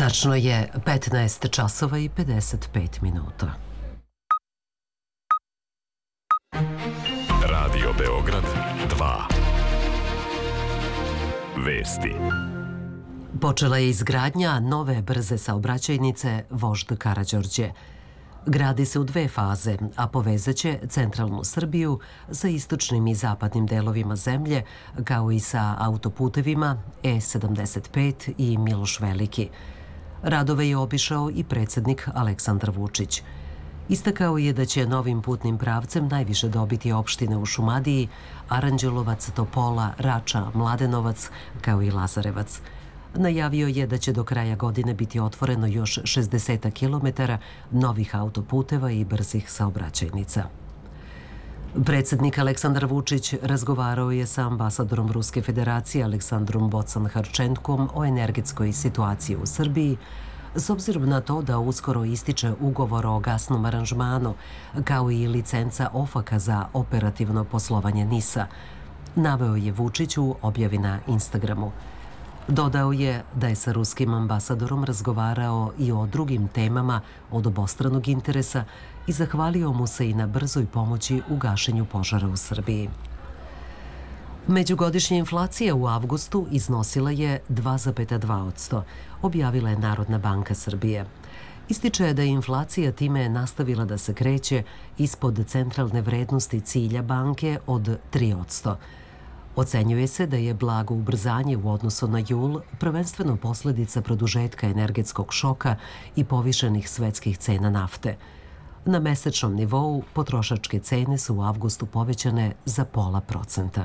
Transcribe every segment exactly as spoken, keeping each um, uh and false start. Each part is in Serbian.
Tačno je petnaest časova i pedeset pet minuta. Radio Beograd dva. Vesti. Počela je izgradnja nove brze saobraćajnice Vožd Karađorđe. Gradi se u dve faze, a povezaće centralnu Srbiju sa istočnim i zapadnim delovima zemlje, kao i sa autoputevima E sedamdeset pet i Miloš Veliki. Radove je obišao i predsjednik Aleksandar Vučić. Istakao je da će novim putnim pravcem najviše dobiti opštine u Šumadiji, Aranđelovac, Topola, Rača, Mladenovac, kao i Lazarevac. Najavio je da će do kraja godine biti otvoreno još šezdeset kilometara novih autoputeva i brzih saobraćajnica. Predsjednik Aleksandar Vučić razgovarao je sa ambasadorom Ruske federacije Aleksandrom Bocan-Harčenkom o energetskoj situaciji u Srbiji, s obzirom na to da uskoro ističe ugovor o gasnom aranžmanu, kao i licenca OFAK-a za operativno poslovanje NIS-a, naveo je Vučić u objavi na Instagramu. Dodao je da je sa ruskim ambasadorom razgovarao i o drugim temama od obostranog interesa i zahvalio mu se i na brzoj pomoći u gašenju požara u Srbiji. Međugodišnja inflacija u avgustu iznosila je dva zarez dva posto, objavila je Narodna banka Srbije. Ističe da je inflacija time nastavila da se kreće ispod centralne vrednosti cilja banke od tri posto. Ocenjuje se da je blago ubrzanje u odnosu na jul prvenstveno posljedica produžetka energetskog šoka i povišenih svetskih cena nafte. Na mesečnom nivou potrošačke cene su u avgustu povećane za pola procenta.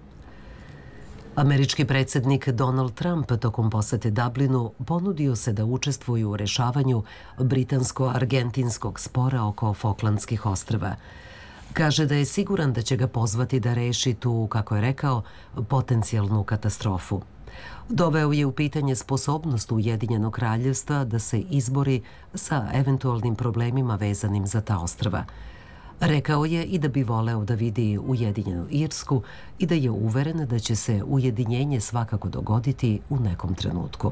Američki predsjednik Donald Trump tokom posete Dublinu ponudio se da učestvuje u rešavanju britansko-argentinskog spora oko Falklandskih ostrva. Kaže da je siguran da će ga pozvati da reši tu, kako je rekao, potencijalnu katastrofu. Doveo je u pitanje sposobnost Ujedinjenog kraljevstva da se izbori sa eventualnim problemima vezanim za ta ostrva. Rekao je i da bi voleo da vidi Ujedinjenu Irsku i da je uveren da će se ujedinjenje svakako dogoditi u nekom trenutku.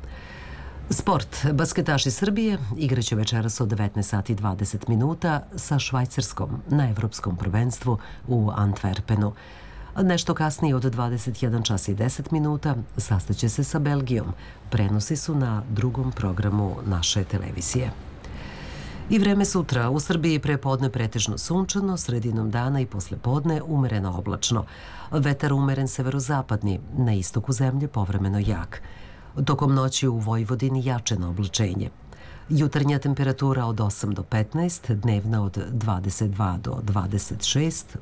Sport. Basketaši Srbije igraće večeras od devetnaest sati i dvadeset minuta sa Švajcarskom na Evropskom prvenstvu u Antwerpenu. Nešto kasnije od dvadeset jedan čas i deset minuta sastaće se sa Belgijom. Prenosi su na drugom programu naše televizije. I vreme sutra. U Srbiji prepodne pretežno sunčano, sredinom dana i poslepodne umereno oblačno. Vetar umeren severozapadni, na istoku zemlje povremeno jak. Tokom noći u Vojvodini jačeno oblačenje. Jutarnja temperatura od osam do petnaest, dnevna od dvadeset dva do dvadeset šest,